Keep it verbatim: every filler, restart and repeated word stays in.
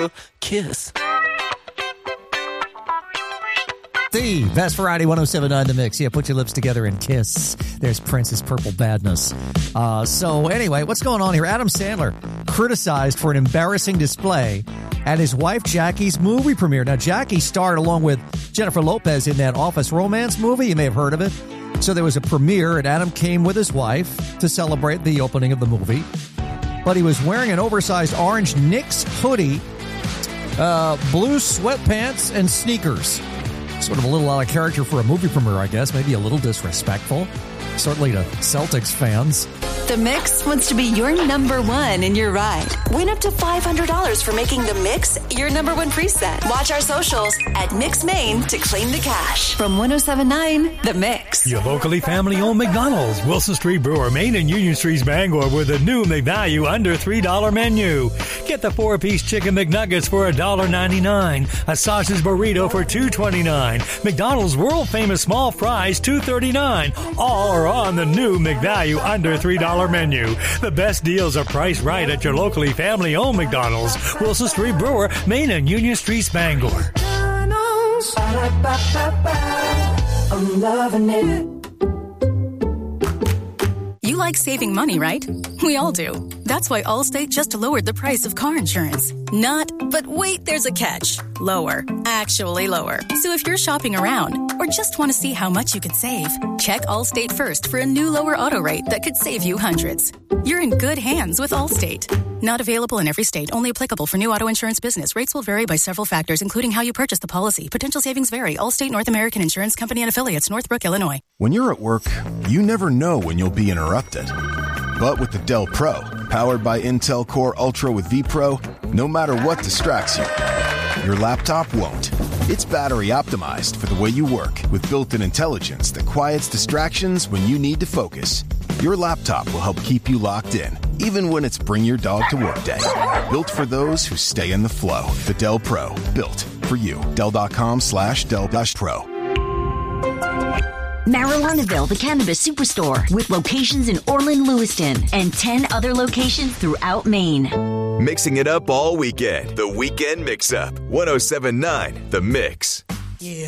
together, kiss. The best variety, one oh seven point nine The Mix. Yeah, put your lips together and kiss. There's Prince's Purple Badness. Uh, so anyway, what's going on here? Adam Sandler criticized for an embarrassing display at his wife Jackie's movie premiere. Now, Jackie starred along with Jennifer Lopez in that Office Romance movie. You may have heard of it. So there was a premiere, and Adam came with his wife to celebrate the opening of the movie. But he was wearing an oversized orange Knicks hoodie, uh, blue sweatpants, and sneakers. Sort of a little out of character for a movie premiere, I guess. Maybe a little disrespectful. Certainly to Celtics fans. The Mix wants to be your number one in your ride. Win up to five hundred dollars for making The Mix your number one preset. Watch our socials at Mix Maine to claim the cash. From one oh seven point nine The Mix. Your locally family-owned McDonald's, Wilson Street Brewer, Maine and Union Streets, Bangor, with a new McValue under three dollars menu. Get the four-piece chicken McNuggets for one dollar ninety-nine, a sausage burrito for two twenty-nine, McDonald's world-famous small fries two thirty-nine. All are on the new McValue under three dollars menu. The best deals are priced right at your locally family-owned McDonald's, Wilson Street Brewer, Maine and Union Streets, Bangor. I'm loving it. You like saving money, right? We all do. That's why Allstate just lowered the price of car insurance. Not, but wait, there's a catch. Lower. Actually lower. So if you're shopping around or just want to see how much you could save, check Allstate first for a new lower auto rate that could save you hundreds. You're in good hands with Allstate. Not available in every state. Only applicable for new auto insurance business. Rates will vary by several factors, including how you purchase the policy. Potential savings vary. Allstate North American Insurance Company and Affiliates, Northbrook, Illinois. When you're at work, you never know when you'll be interrupted. But with the Dell Pro, powered by Intel Core Ultra with vPro, no matter what distracts you, your laptop won't. It's battery optimized for the way you work with built-in intelligence that quiets distractions when you need to focus. Your laptop will help keep you locked in, even when it's bring your dog to work day. Built for those who stay in the flow. The Dell Pro, built for you. Dell.com slash Dell dash Pro. Marijuanaville, the cannabis superstore, with locations in Orland, Lewiston, and ten other locations throughout Maine. Mixing it up all weekend. The Weekend Mix-Up. one oh seven point nine The Mix. Yeah.